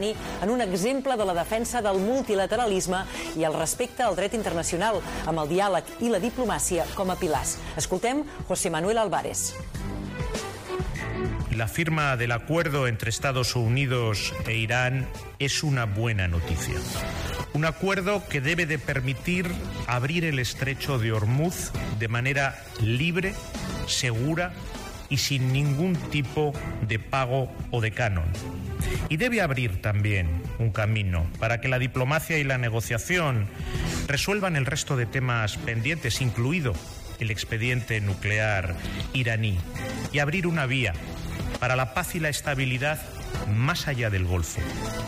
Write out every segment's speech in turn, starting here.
en un exemple de la defensa del multilateralisme i el respecte al dret internacional, amb el diàleg i la diplomàcia com a pilars. Escoltem José Manuel Álvarez. La firma del acuerdo entre Estados Unidos e Irán es una buena noticia. Un acuerdo que debe de permitir abrir el estrecho de Hormuz de manera libre, segura y sin ningún tipo de pago o de canon. Y debe abrir también un camino para que la diplomacia y la negociación resuelvan el resto de temas pendientes, incluido el expediente nuclear iraní, y abrir una vía para la paz y la estabilidad más allá del Golfo.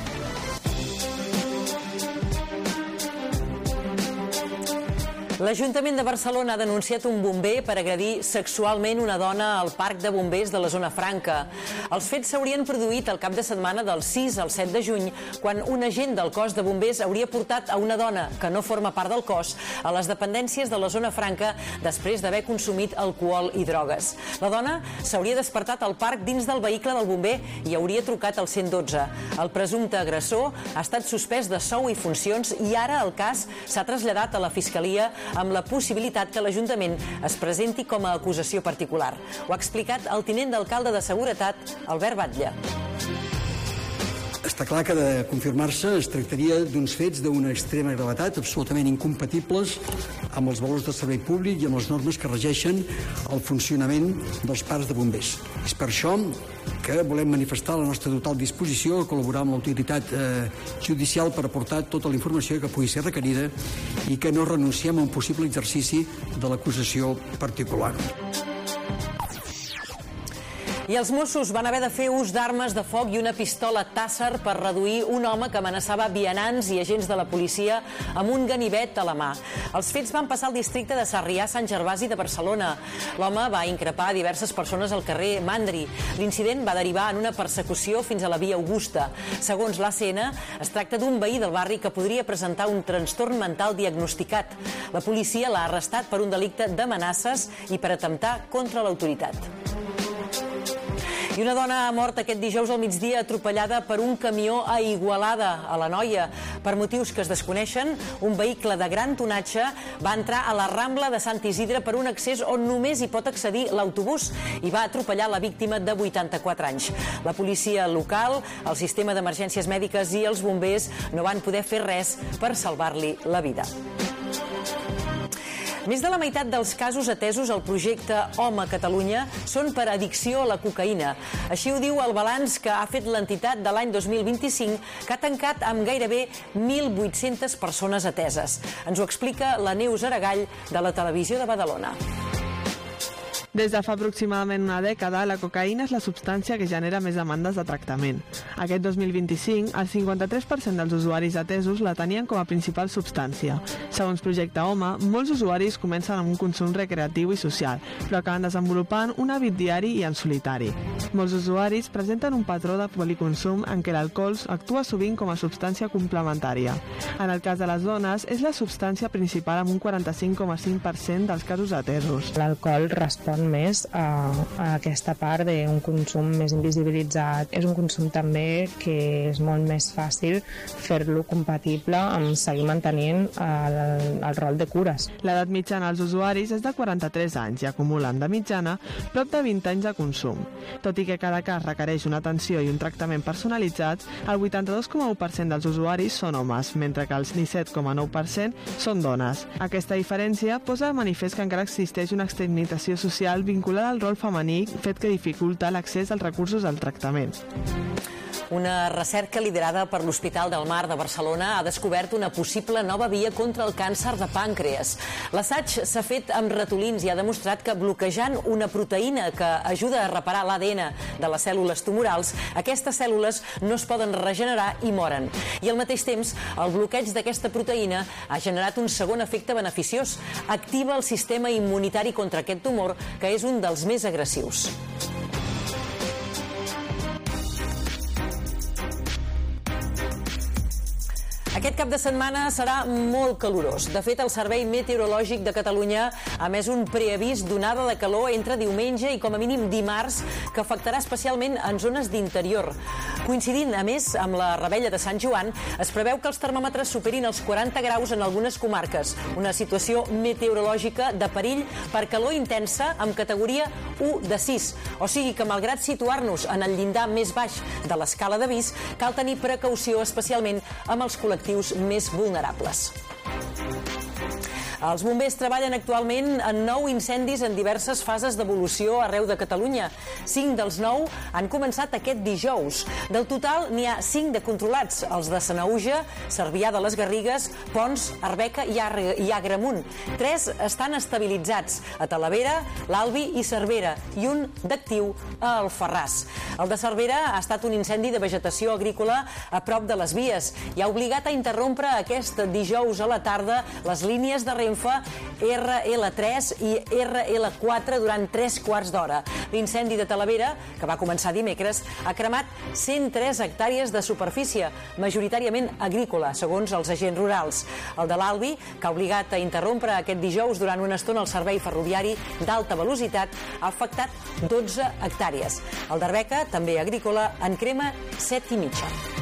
L'Ajuntament de Barcelona ha denunciat un bomber per agredir sexualment una dona al parc de bombers de la Zona Franca. Els fets s'haurien produït el cap de setmana del 6 al 7 de juny, quan un agent del cos de bombers hauria portat a una dona que no forma part del cos a les dependències de la Zona Franca després d'haver consumit alcohol i drogues. La dona s'hauria despertat al parc dins del vehicle del bomber i hauria trucat al 112. El presumpte agressor ha estat suspès de sou i funcions i ara el cas s'ha traslladat a la Fiscalia amb la possibilitat que l'Ajuntament es presenti com a acusació particular. Ho ha explicat el tinent d'alcalde de Seguretat, Albert Batlle. Està clar que de confirmar-se es tractaria d'uns fets d'una extrema gravetat, absolutament incompatibles amb els valors de servei públic i amb les normes que regeixen el funcionament dels parcs de bombers. És per això que volem manifestar la nostra total disposició a col·laborar amb l'autoritat judicial per aportar tota la informació que pugui ser requerida i que no renunciem a un possible exercici de l'acusació particular. I els Mossos van haver de fer ús d'armes de foc i una pistola Taser per reduir un home que amenaçava vianants i agents de la policia amb un ganivet a la mà. Els fets van passar al districte de Sarrià-Sant Gervasi de Barcelona. L'home va increpar diverses persones al carrer Mandri. L'incident va derivar en una persecució fins a la via Augusta. Segons l'ACN, es tracta d'un veí del barri que podria presentar un trastorn mental diagnosticat. La policia l'ha arrestat per un delicte d'amenaces i per atemptar contra l'autoritat. I una dona ha mort aquest dijous al migdia atropellada per un camió a Igualada, a l'Anoia. Per motius que es desconeixen, un vehicle de gran tonatge va entrar a la Rambla de Sant Isidre per un accés on només hi pot accedir l'autobús i va atropellar la víctima de 84 anys. La policia local, el sistema d'emergències mèdiques i els bombers no van poder fer res per salvar-li la vida. Més de la meitat dels casos atesos al projecte Home Catalunya són per addicció a la cocaïna. Així ho diu el balanç que ha fet l'entitat de l'any 2025, que ha tancat amb gairebé 1.800 persones ateses. Ens ho explica la Neus Aragall, de la Televisió de Badalona. Des de fa aproximadament una dècada, la cocaïna és la substància que genera més demandes de tractament. Aquest 2025, el 53% dels usuaris atesos la tenien com a principal substància. Segons Projecte Home, molts usuaris comencen amb un consum recreatiu i social, però acaben desenvolupant un hàbit diari i en solitari. Molts usuaris presenten un patró de policonsum en què l'alcohol actua sovint com a substància complementària. En el cas de les dones, és la substància principal amb un 45,5% dels casos atesos. L'alcohol respon més a aquesta part d'un consum més invisibilitzat. És un consum també que és molt més fàcil fer-lo compatible amb seguir mantenint el rol de cures. L'edat mitjana dels usuaris és de 43 anys i acumulen de mitjana prop de 20 anys de consum. Tot i que cada cas requereix una atenció i un tractament personalitzats, el 82,1% dels usuaris són homes, mentre que el 17,9% són dones. Aquesta diferència posa de manifest que encara existeix una estigmatització social vinculada al rol femení, fet que dificulta l'accés als recursos del tractament. Una recerca liderada per l'Hospital del Mar de Barcelona ha descobert una possible nova via contra el càncer de pàncreas. L'assaig s'ha fet amb ratolins i ha demostrat que bloquejant una proteïna que ajuda a reparar l'ADN de les cèl·lules tumorals, aquestes cèl·lules no es poden regenerar i moren. I al mateix temps, el bloqueig d'aquesta proteïna ha generat un segon efecte beneficiós. Activa el sistema immunitari contra aquest tumor, que és un dels més agressius. Aquest cap de setmana serà molt calorós. De fet, el Servei Meteorològic de Catalunya ha emès un preavís d'onada de calor entre diumenge i com a mínim dimarts, que afectarà especialment en zones d'interior. Coincidint, a més, amb la Revetlla de Sant Joan, es preveu que els termòmetres superin els 40 graus en algunes comarques, una situació meteorològica de perill per calor intensa amb categoria 1 de 6. O sigui que, malgrat situar-nos en el llindar més baix de l'escala d'avís, cal tenir precaució especialment amb els col·lectius més vulnerables. Els bombers treballen actualment en 9 incendis en diverses fases d'evolució arreu de Catalunya. 5 dels 9 han començat aquest dijous. Del total, n'hi ha 5 de controlats, els de Sanaüja, Cervià de les Garrigues, Ponts, Arbeca i Agramunt. 3 estan estabilitzats, a Talavera, l'Albi i Cervera, i un d'actiu a Alfarràs. El de Cervera ha estat un incendi de vegetació agrícola a prop de les vies i ha obligat a interrompre aquest dijous a la tarda les línies de Renfe RL3 i RL4 durant 3 quarts d'hora. L'incendi de Talavera, que va començar dimecres, ha cremat 103 hectàrees de superfície, majoritàriament agrícola, segons els agents rurals. El de l'Albi, que ha obligat a interrompre aquest dijous durant una estona el servei ferroviari d'alta velocitat, ha afectat 12 hectàrees. El d'Arbeca, també agrícola, en crema 7,5.